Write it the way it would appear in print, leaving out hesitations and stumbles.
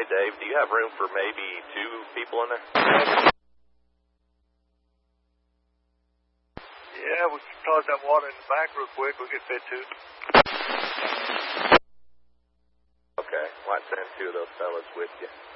Hey, Dave, do you have room for maybe 2 people in there? Yeah, we can toss that water in the back real quick. We'll get fit 2. Okay, might send 2 of those fellas with you.